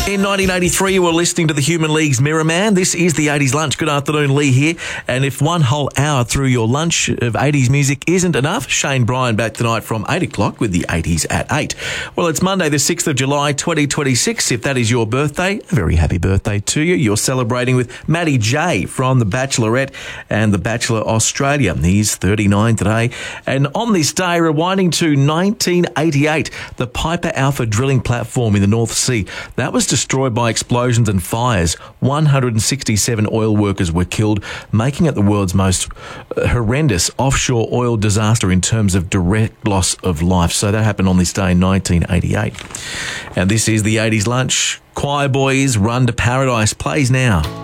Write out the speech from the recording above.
In 1983, you were listening to the Human League's Mirror Man. This is the 80s Lunch. Good afternoon, Lee here. And if one whole hour through your lunch of 80s music isn't enough, Shane Bryan back tonight from 8 o'clock with the 80s at 8. Well, it's Monday, the 6th of July, 2026. If that is your birthday, a very happy birthday to you. You're celebrating with Matty J from The Bachelorette and The Bachelor Australia. He's 39 today. And on this day, rewinding to 1988, the Piper Alpha drilling platform in the North Sea, that was destroyed by explosions and fires. 167 oil workers were killed, making it the world's most horrendous offshore oil disaster in terms of direct loss of life. So that happened on this day in 1988. And this is the 80s Lunch. Choir Boys' Run to Paradise plays now.